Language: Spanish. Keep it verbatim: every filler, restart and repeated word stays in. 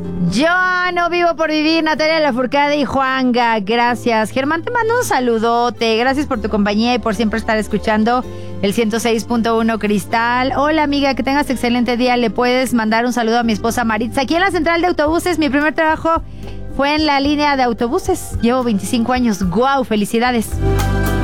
Yo no vivo por vivir, Natalia Lafourcade y Juanga, gracias. Germán, te mando un saludote, gracias por tu compañía y por siempre estar escuchando el ciento seis punto uno Cristal. Hola amiga, que tengas excelente día, le puedes mandar un saludo a mi esposa Maritza, aquí en la central de autobuses. Mi primer trabajo fue en la línea de autobuses, llevo veinticinco años, guau, felicidades.